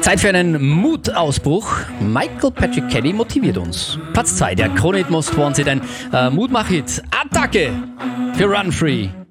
Zeit für einen Mutausbruch. Michael Patrick Kelly motiviert uns. Platz 2, der Krone-Hit Most Wanted, ein Mutmach-Hit. Attacke für Run Free.